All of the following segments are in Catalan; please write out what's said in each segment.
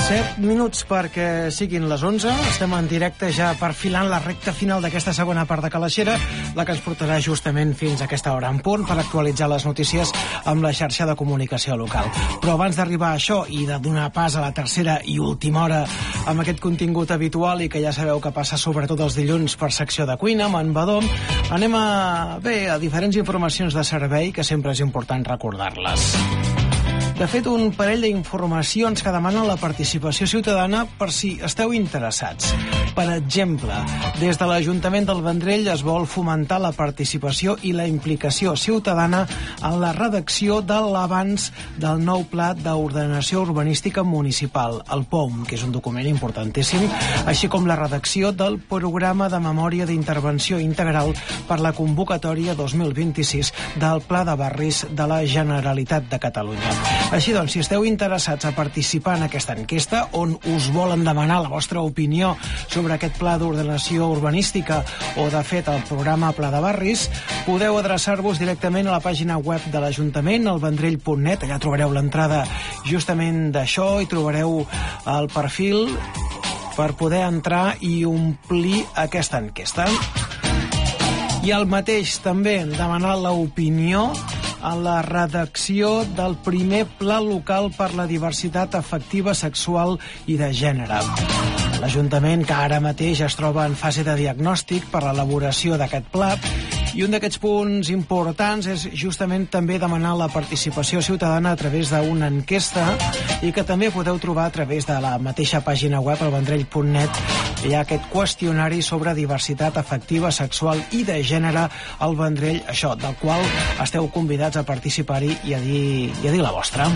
7 minuts perquè siguin les 11. Estem en directe ja perfilant la recta final d'aquesta segona part de Calaixera, la que ens portarà justament fins a aquesta hora en punt per actualitzar les notícies amb la xarxa de comunicació local. Però abans d'arribar a això i de donar pas a la tercera i última hora amb aquest contingut habitual i que ja sabeu que passa sobretot els dilluns per secció de cuina amb en Badó, anem a diferents informacions de servei que sempre és important recordar-les. De fet, un parell d'informacions que demanen la participació ciutadana per si esteu interessats. Per exemple, des de l'Ajuntament del Vendrell es vol fomentar la participació i la implicació ciutadana en la redacció de l'abans del nou Pla d'Ordenació Urbanística Municipal, el POUM, que és un document importantíssim, així com la redacció del Programa de Memòria d'Intervenció Integral per la convocatòria 2026 del Pla de Barris de la Generalitat de Catalunya. Així doncs, si esteu interessats a participar en aquesta enquesta, on us volen demanar la vostra opinió sobre aquest pla d'ordenació urbanística o, de fet, el programa Pla de Barris, podeu adreçar-vos directament a la pàgina web de l'Ajuntament, al vendrell.net. Allà trobareu l'entrada justament d'això i trobareu el perfil per poder entrar i omplir aquesta enquesta. I el mateix també demanar l'opinió a la redacció del primer Pla Local per la Diversitat Afectiva, Sexual i de Gènere. L'Ajuntament, que ara mateix es troba en fase de diagnòstic per l'elaboració d'aquest pla, i un d'aquests punts importants és justament també demanar la participació ciutadana a través d'una enquesta i que també podeu trobar a través de la mateixa pàgina web, al vendrell.net. Hi ha aquest qüestionari sobre diversitat afectiva, sexual i de gènere al Vendrell, això, del qual esteu convidats a participar-hi i a dir la vostra.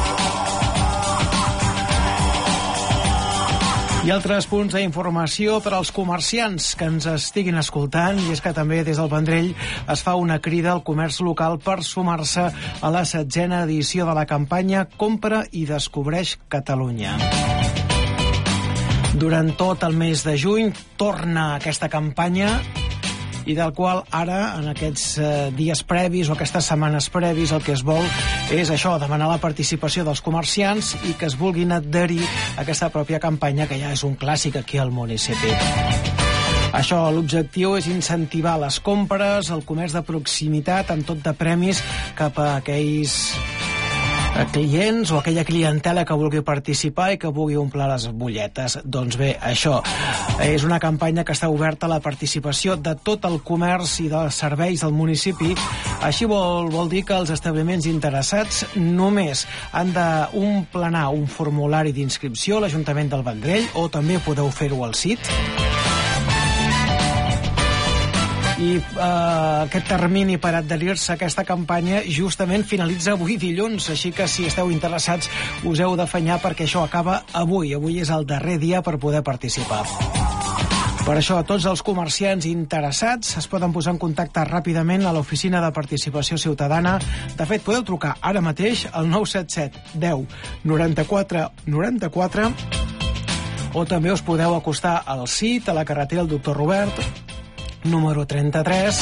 I altres punts d'informació per als comerciants que ens estiguin escoltant, i és que també des del Vendrell es fa una crida al comerç local per sumar-se a la 16a edició de la campanya Compra i Descobreix Catalunya. Durant tot el mes de juny torna aquesta campanya i del qual ara, en aquests dies previs o aquestes setmanes previs, el que es vol és això, demanar la participació dels comerciants i que es vulguin adherir a aquesta pròpia campanya, que ja és un clàssic aquí al municipi. Això, l'objectiu és incentivar les compres, el comerç de proximitat, amb tot de premis cap a aquells clients o aquella clientela que vulgui participar i que vulgui omplir les butlletes. Doncs bé, això és una campanya que està oberta a la participació de tot el comerç i dels serveis del municipi. Així vol dir que els establiments interessats només han d'omplenar un formulari d'inscripció a l'Ajuntament del Vendrell, o també podeu fer-ho al CIT. I aquest termini per adherir-se a aquesta campanya justament finalitza avui dilluns, així que si esteu interessats us heu d'afanyar perquè això acaba avui. Avui és el darrer dia per poder participar. Per això, tots els comerciants interessats es poden posar en contacte ràpidament a l'Oficina de Participació Ciutadana. De fet, podeu trucar ara mateix al 977 10 94 94 o també us podeu acostar al CIT, a la carretera del Doctor Robert, número 33,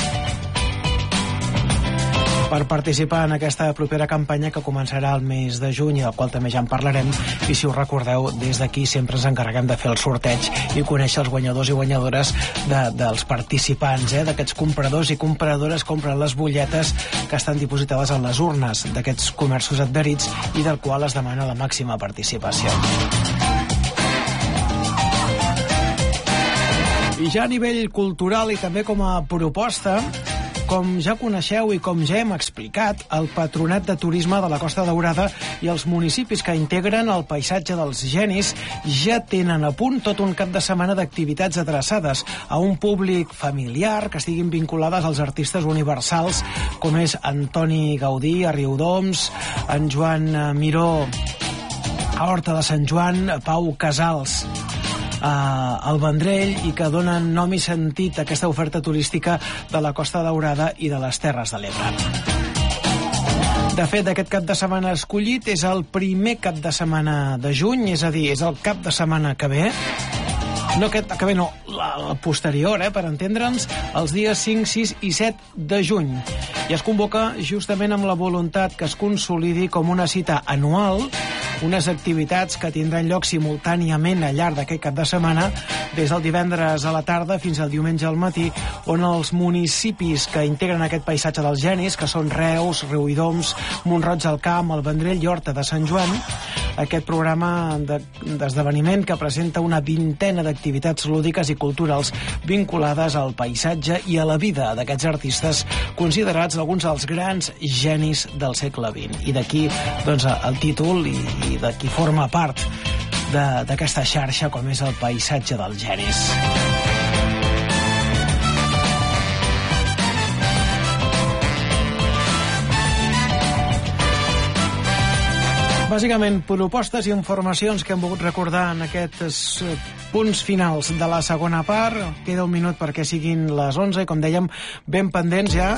per participar en aquesta propera campanya que començarà el mes de juny, del qual també ja en parlarem, i si us recordeu, des d'aquí sempre ens encarreguem de fer el sorteig i conèixer els guanyadors i guanyadores dels participants, d'aquests compradors i compradores que compren les butlletes que estan dipositades en les urnes d'aquests comerços adherits i del qual es demana la màxima participació. I ja a nivell cultural i també com a proposta, com ja coneixeu i com ja hem explicat, el Patronat de Turisme de la Costa Daurada i els municipis que integren el paisatge dels Genis ja tenen a punt tot un cap de setmana d'activitats adreçades a un públic familiar que estiguin vinculades als artistes universals com és Antoni Gaudí a Riudoms, en Joan Miró a Horta de Sant Joan, Pau Casals al Vendrell, i que donen nom i sentit a aquesta oferta turística de la Costa Daurada i de les Terres de l'Ebre. De fet, aquest cap de setmana escollit és el primer cap de setmana de juny, és a dir, és el cap de setmana que ve. No aquest que ve, no, el posterior, per entendre'ns, els dies 5, 6 i 7 de juny. I es convoca justament amb la voluntat que es consolidi com una cita anual unes activitats que tindran lloc simultàniament al llarg d'aquest cap de setmana, des del divendres a la tarda fins al diumenge al matí, on els municipis que integren aquest paisatge dels genis, que són Reus, Riudoms, Mont-roig del Camp, el Vendrell i Horta de Sant Joan, aquest programa d'esdeveniment que presenta una vintena d'activitats lúdiques i culturals vinculades al paisatge i a la vida d'aquests artistes considerats alguns dels grans genis del segle XX. I d'aquí doncs, el títol i de qui forma part d'aquesta xarxa com és el paisatge dels genis. Bàsicament, propostes i informacions que hem volgut recordar en aquests punts finals de la segona part. Queda un minut perquè siguin les 11 i, com dèiem, ben pendents ja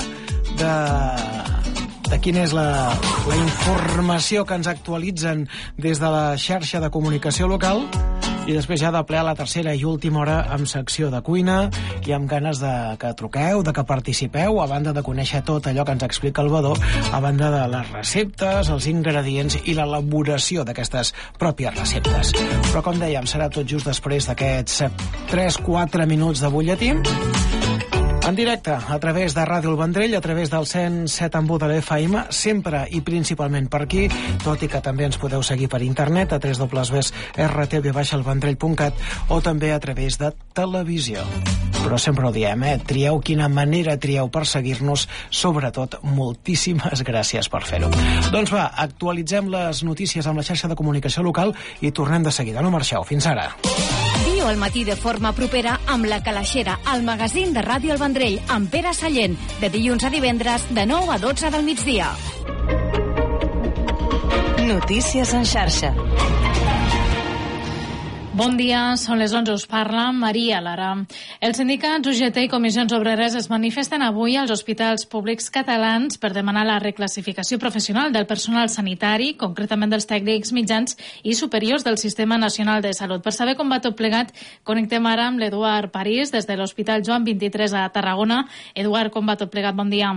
de quina és la informació que ens actualitzen des de la xarxa de comunicació local, i després ja de ple a la tercera i última hora amb secció de cuina i amb ganes de que truqueu, de que participeu, a banda de conèixer tot allò que ens explica el Badó, a banda de les receptes, els ingredients i l'elaboració d'aquestes pròpies receptes. Però, com dèiem, serà tot just després d'aquests 3-4 minuts de butlletí, en directe, a través de Ràdio El Vendrell, a través del 107.1 de l'FM, sempre i principalment per aquí, tot i que també ens podeu seguir per internet a www.rtv-elvendrell.cat o també a través de televisió. Però sempre ho diem, trieu quina manera trieu per seguir-nos, sobretot moltíssimes gràcies per fer-ho. Doncs va, actualitzem les notícies amb la xarxa de comunicació local i tornem de seguida. No marxeu, fins ara. Viu al matí de forma propera amb La Calaixera, el magazín de Ràdio El Vendrell, amb Pere Sallent, de dilluns a divendres, de 9 a 12 del migdia. Notícies en xarxa. Bon dia, són les 11, us parla Maria Lara. Els sindicats UGT i comissions obreres es manifesten avui als hospitals públics catalans per demanar la reclassificació professional del personal sanitari, concretament dels tècnics mitjans i superiors del Sistema Nacional de Salut. Per saber com va tot plegat, connectem ara amb l'Eduard París des de l'Hospital Joan 23 a Tarragona. Eduard, com va tot plegat? Bon dia.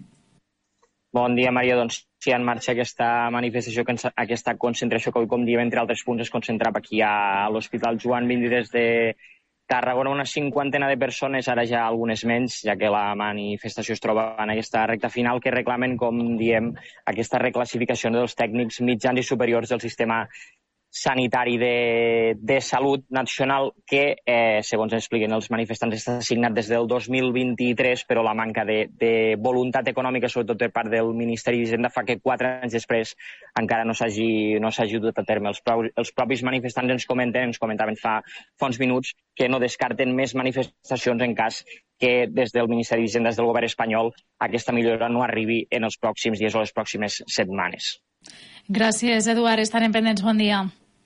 Bon dia, Maria. Doncs sí, en marxa aquesta manifestació, aquesta concentració que avui, com diem, entre altres punts, es concentrava aquí a l'Hospital Joan 23 de Tarragona. Una 50 de persones, ara ja algunes menys, ja que la manifestació es troba en aquesta recta final, que reclamen, com diem, aquesta reclassificació dels tècnics mitjans i superiors del sistema sanitari de salut nacional que, segons expliquen els manifestants, està signat des del 2023, però la manca de voluntat econòmica, sobretot per part del Ministeri d'Hisenda, fa que 4 anys després encara no s'hagi dut a terme. Els propis manifestants ens comentaven fa uns minuts que no descarten més manifestacions en cas que des del Ministeri d'Hisenda, des del govern espanyol, aquesta millora no arribi en els pròxims dies o les pròximes setmanes. Gràcies, Eduard. Estarem pendents. Bon dia.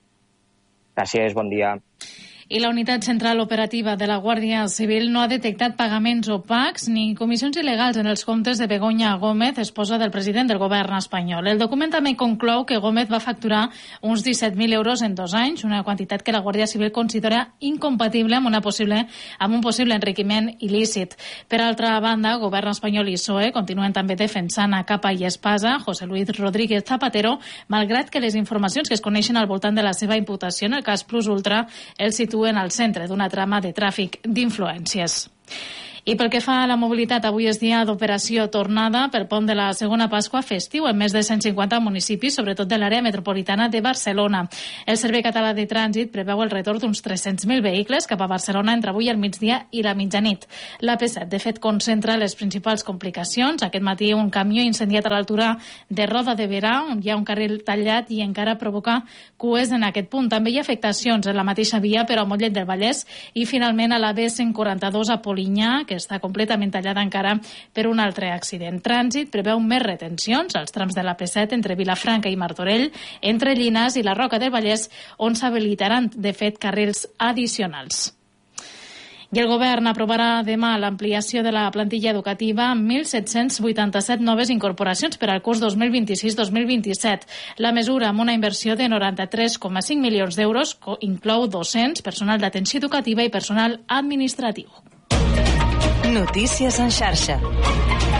Gràcies, bon dia. I la Unitat Central Operativa de la Guàrdia Civil no ha detectat pagaments opacs ni comissions il·legals en els comptes de Begoña Gómez, esposa del president del govern espanyol. El document també conclou que Gómez va facturar uns 17.000 euros en 2 anys, una quantitat que la Guàrdia Civil considera incompatible amb un possible enriquiment il·lícit. Per altra banda, govern espanyol i PSOE continuen també defensant a capa i espasa José Luis Rodríguez Zapatero, malgrat que les informacions que es coneixen al voltant de la seva imputació en el cas Plus Ultra el situen al centre d'una trama de tràfic d'influències. I pel que fa a la mobilitat, avui és dia d'operació tornada per pont de la segona Pasqua festiu en més de 150 municipis, sobretot de l'àrea metropolitana de Barcelona. El Servei Català de Trànsit preveu el retorn d'uns 300.000 vehicles cap a Barcelona entre avui al migdia i la mitjanit. L'AP7, de fet, concentra les principals complicacions. Aquest matí un camió incendiat a l'altura de Roda de Berà, on hi ha un carril tallat i encara provoca cues en aquest punt. També hi ha afectacions en la mateixa via, però a Mollet del Vallès, i finalment a la B142 a Polinyà, que està completament tallada encara per un altre accident. Trànsit preveu més retencions als trams de la P7 entre Vilafranca i Martorell, entre Llinars i la Roca del Vallès, on s'habilitaran, de fet, carrils addicionals. I el govern aprovarà demà l'ampliació de la plantilla educativa amb 1.787 noves incorporacions per al curs 2026-2027. La mesura, amb una inversió de 93,5 milions d'euros, inclou docents, personal d'atenció educativa i personal administratiu. Notícies en xarxa.